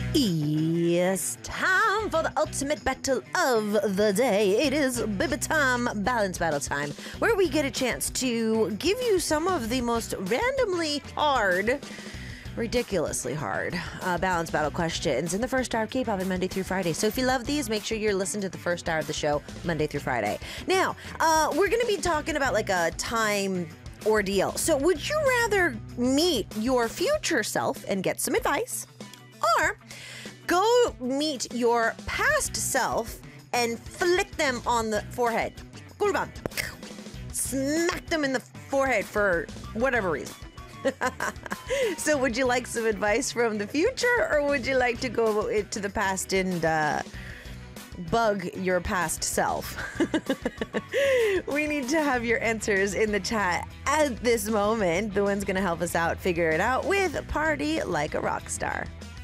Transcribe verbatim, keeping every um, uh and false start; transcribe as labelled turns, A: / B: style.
A: Yes, time for the ultimate battle of the day. It is Baby Time, Balance Battle Time, where we get a chance to give you some of the most randomly hard, ridiculously hard uh, balance battle questions in the first hour of K-pop on Monday through Friday. So if you love these, make sure you're listening to the first hour of the show Monday through Friday. Now, uh, we're going to be talking about like a time ordeal. So would you rather meet your future self and get some advice, or go meet your past self and flick them on the forehead? Smack them in the forehead for whatever reason. So would you like some advice from the future, or would you like to go to the past and uh, bug your past self? We need to have your answers in the chat at this moment. The one's going to help us out figure it out with Party Like a Rock Star.